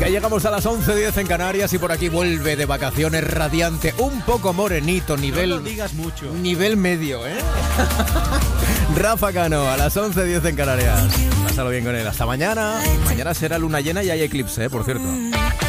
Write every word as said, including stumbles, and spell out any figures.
Ya llegamos a las once diez en Canarias y por aquí vuelve de vacaciones radiante, un poco morenito, nivel... No lo digas mucho. Nivel medio, ¿eh? Rafa Cano, a las once diez en Canarias. Pásalo bien con él. Hasta mañana. Mañana será luna llena y hay eclipse, ¿eh? Por cierto.